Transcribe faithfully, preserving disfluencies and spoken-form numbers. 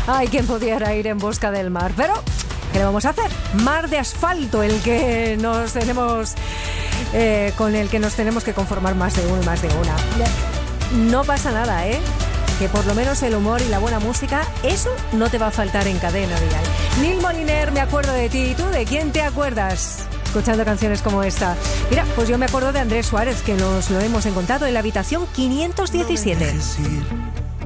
Ay, ¿quién pudiera ir en busca del mar? Pero, ¿qué le vamos a hacer? Mar de asfalto, el que nos tenemos, eh, con el que nos tenemos que conformar más de uno y más de una. No pasa nada, ¿eh? Que por lo menos el humor y la buena música, eso no te va a faltar en Cadena Dial. Neil Moliner, me acuerdo de ti. ¿Y tú de quién te acuerdas? Escuchando canciones como esta. Mira, pues yo me acuerdo de Andrés Suárez, que nos lo hemos encontrado en la habitación quinientos diecisiete. No me dejes ir.